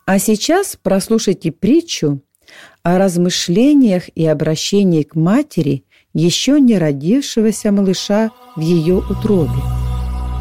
А сейчас прослушайте притчу о размышлениях и обращении к матери еще не родившегося малыша в ее утробе.